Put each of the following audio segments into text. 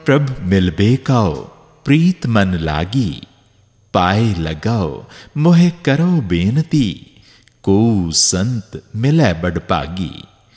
प्रभ मिलबे काओ प्रीत मन लागी, पाए लगाओ मोहे करो बेनती, को संत मिलै बड़ भागी।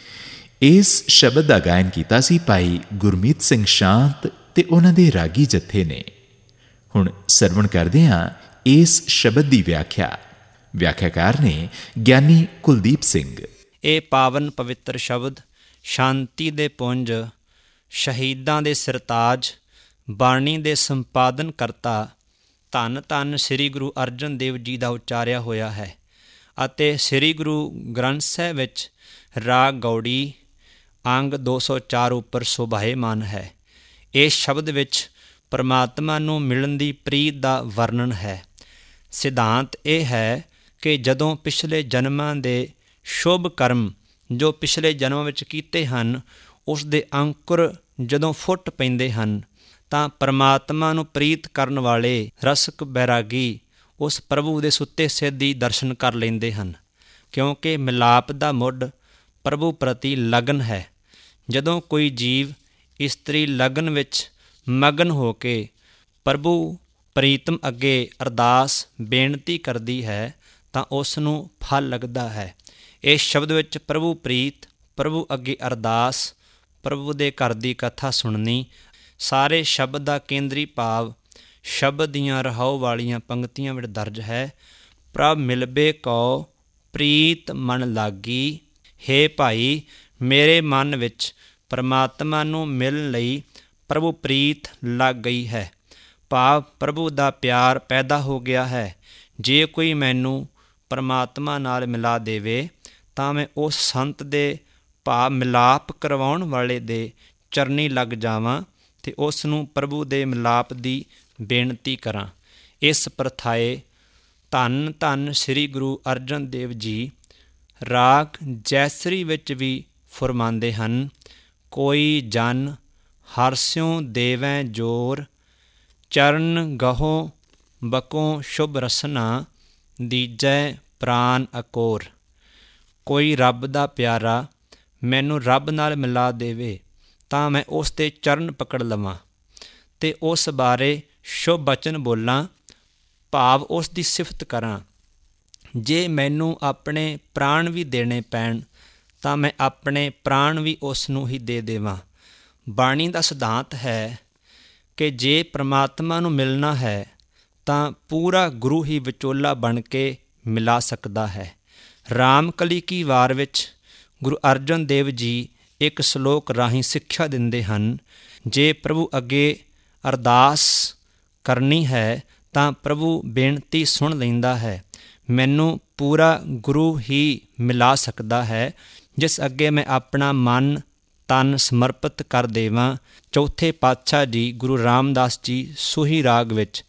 इस शब्द का गायन किया सी भाई गुरमीत सिंह शांत ते उन्हां दे रागी जत्थे ने। हुण सरवण करदे हां इस शब्द की व्याख्या। व्याख्याकार ने ਗਿਆਨੀ ਕੁਲਦੀਪ ਸਿੰਘ। ਇਹ ਪਾਵਨ ਪਵਿੱਤਰ ਸ਼ਬਦ ਸ਼ਾਂਤੀ ਦੇ ਪੁੰਜ, ਸ਼ਹੀਦਾਂ ਦੇ ਸਿਰਤਾਜ, ਬਾਣੀ ਦੇ ਸੰਪਾਦਨ ਕਰਤਾ ਧੰਨ ਧੰਨ ਸ੍ਰੀ ਗੁਰੂ ਅਰਜਨ ਦੇਵ ਜੀ ਦਾ ਉਚਾਰਿਆ ਹੋਇਆ ਹੈ ਅਤੇ ਸ੍ਰੀ ਗੁਰੂ ਗ੍ਰੰਥ ਸਾਹਿਬ ਵਿੱਚ ਰਾਗ ਗੌੜੀ ਅੰਗ 204 ਉੱਪਰ ਸ਼ੋਭਾਇਮਾਨ ਹੈ। ਇਸ ਸ਼ਬਦ ਵਿੱਚ ਪਰਮਾਤਮਾ ਨੂੰ ਮਿਲਣ ਦੀ ਪ੍ਰੀਤ ਦਾ ਵਰਣਨ ਹੈ। ਸਿਧਾਂਤ ਇਹ ਹੈ ਕਿ ਜਦੋਂ ਪਿਛਲੇ ਜਨਮਾਂ ਦੇ ਸ਼ੁਭ ਕਰਮ ਜੋ ਪਿਛਲੇ ਜਨਮਾਂ ਵਿੱਚ ਕੀਤੇ ਹਨ, ਉਸ ਦੇ ਅੰਕੁਰ ਜਦੋਂ ਫੁੱਟ ਪੈਂਦੇ ਹਨ ਤਾਂ ਪਰਮਾਤਮਾ ਨੂੰ ਪ੍ਰੀਤ ਕਰਨ ਵਾਲੇ ਰਸਕ ਬੈਰਾਗੀ ਉਸ ਪ੍ਰਭੂ ਦੇ ਸੁੱਤੇ ਸਿਰ ਦੀ ਦਰਸ਼ਨ ਕਰ ਲੈਂਦੇ ਹਨ, ਕਿਉਂਕਿ ਮਿਲਾਪ ਦਾ ਮੁੱਢ ਪ੍ਰਭੂ ਪ੍ਰਤੀ ਲਗਨ ਹੈ। ਜਦੋਂ ਕੋਈ ਜੀਵ ਇਸਤਰੀ ਲਗਨ ਵਿੱਚ ਮਗਨ ਹੋ ਕੇ ਪ੍ਰਭੂ ਪ੍ਰੀਤਮ ਅੱਗੇ ਅਰਦਾਸ ਬੇਨਤੀ ਕਰਦੀ ਹੈ ਤਾਂ ਉਸ ਨੂੰ ਫਲ ਲੱਗਦਾ ਹੈ। ਇਸ ਸ਼ਬਦ ਵਿੱਚ ਪ੍ਰਭੂ ਪ੍ਰੀਤ, ਪ੍ਰਭੂ ਅੱਗੇ ਅਰਦਾਸ, ਪ੍ਰਭੂ ਦੇ ਘਰ ਦੀ ਕਥਾ ਸੁਣਨੀ, ਸਾਰੇ ਸ਼ਬਦ ਦਾ ਕੇਂਦਰੀ ਭਾਵ ਸ਼ਬਦ ਦੀਆਂ ਰਹਾਉ ਵਾਲੀਆਂ ਪੰਕਤੀਆਂ ਵਿੱਚ ਦਰਜ ਹੈ। ਪ੍ਰਭ ਮਿਲਬੇ ਕਉ ਪ੍ਰੀਤ ਮਨ ਲਾਗੀ, ਹੇ ਭਾਈ ਮੇਰੇ ਮਨ ਵਿੱਚ ਪਰਮਾਤਮਾ ਨੂੰ ਮਿਲਣ ਲਈ ਪ੍ਰਭੂ ਪ੍ਰੀਤ ਲੱਗ ਗਈ ਹੈ, ਭਾਵ ਪ੍ਰਭੂ ਦਾ ਪਿਆਰ ਪੈਦਾ ਹੋ ਗਿਆ ਹੈ। ਜੇ ਕੋਈ ਮੈਨੂੰ ਪਰਮਾਤਮਾ ਨਾਲ ਮਿਲਾ ਦੇਵੇ ਤਾਂ ਮੈਂ ਉਸ ਸੰਤ ਦੇ ਭਾਵ ਮਿਲਾਪ ਕਰਵਾਉਣ ਵਾਲੇ ਦੇ ਚਰਨੀ ਲੱਗ ਜਾਵਾਂ ਅਤੇ ਉਸ ਨੂੰ ਪ੍ਰਭੂ ਦੇ ਮਿਲਾਪ ਦੀ ਬੇਨਤੀ ਕਰਾਂ। ਇਸ ਪ੍ਰਥਾਏ ਧੰਨ ਧੰਨ ਸ੍ਰੀ ਗੁਰੂ ਅਰਜਨ ਦੇਵ ਜੀ ਰਾਗ ਜੈਸਰੀ ਵਿੱਚ ਵੀ ਫੁਰਮਾਉਂਦੇ ਹਨ। ਕੋਈ ਜਨ ਹਰਸਿਉ ਦੇਵੈ ਜੋਰ, ਚਰਨ ਗਹੋ ਬਕੋ ਸ਼ੁਭ ਰਸਨਾ, ਦੀਜੈ ਪ੍ਰਾਨ ਅਕੋਰ। ਕੋਈ ਰੱਬ ਦਾ ਪਿਆਰਾ ਮੈਨੂੰ ਰੱਬ ਨਾਲ ਮਿਲਾ ਦੇਵੇ ਤਾਂ ਮੈਂ ਉਸ ਦੇ ਚਰਨ ਪਕੜ ਲਵਾਂ ਅਤੇ ਉਸ ਬਾਰੇ ਸ਼ੁਭ ਬਚਨ ਬੋਲਾਂ, ਭਾਵ ਉਸ ਦੀ ਸਿਫਤ ਕਰਾਂ। ਜੇ ਮੈਨੂੰ ਆਪਣੇ ਪ੍ਰਾਣ ਵੀ ਦੇਣੇ ਪੈਣ ਤਾਂ ਮੈਂ ਆਪਣੇ ਪ੍ਰਾਣ ਵੀ ਉਸ ਨੂੰ ਹੀ ਦੇ ਦੇਵਾਂ। ਬਾਣੀ ਦਾ ਸਿਧਾਂਤ ਹੈ ਕਿ ਜੇ ਪਰਮਾਤਮਾ ਨੂੰ ਮਿਲਣਾ ਹੈ ਤਾਂ ਪੂਰਾ ਗੁਰੂ ਹੀ ਵਿਚੋਲਾ ਬਣ ਕੇ ਮਿਲਾ ਸਕਦਾ ਹੈ। ਰਾਮਕਲੀ ਕੀ ਵਾਰ ਵਿੱਚ ਗੁਰੂ ਅਰਜਨ ਦੇਵ ਜੀ ਇੱਕ ਸਲੋਕ ਰਾਹੀਂ ਸਿੱਖਿਆ ਦਿੰਦੇ ਹਨ, ਜੇ ਪ੍ਰਭੂ ਅੱਗੇ ਅਰਦਾਸ ਕਰਨੀ ਹੈ ਤਾਂ ਪ੍ਰਭੂ ਬੇਨਤੀ ਸੁਣ ਲੈਂਦਾ ਹੈ। ਮੈਨੂੰ ਪੂਰਾ ਗੁਰੂ ਹੀ ਮਿਲਾ ਸਕਦਾ ਹੈ ਜਿਸ ਅੱਗੇ ਮੈਂ ਆਪਣਾ ਮਨ ਤਨ ਸਮਰਪਿਤ ਕਰ ਦੇਵਾਂ। ਚੌਥੇ ਪਾਤਸ਼ਾਹ ਜੀ ਗੁਰੂ ਰਾਮਦਾਸ ਜੀ ਸੂਹੀ ਰਾਗ ਵਿੱਚ